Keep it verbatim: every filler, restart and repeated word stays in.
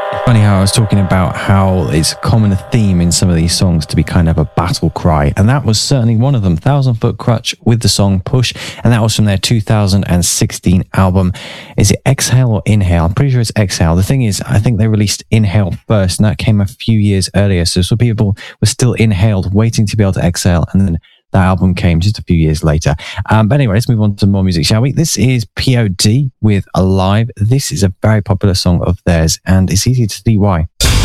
It's funny how I was talking about how it's a common theme in some of these songs to be kind of a battle cry. And that was certainly one of them, Thousand Foot Krutch with the song Push. And that was from their two thousand sixteen album. Is it Exhale or Inhale? I'm pretty sure it's Exhale. The thing is, I think they released Inhale first, and that came a few years earlier. So some people were still inhaled, waiting to be able to exhale. And then that album came just a few years later. Um, but anyway, let's move on to more music, shall we? This is P O D with Alive. This is a very popular song of theirs, and it's easy to see why.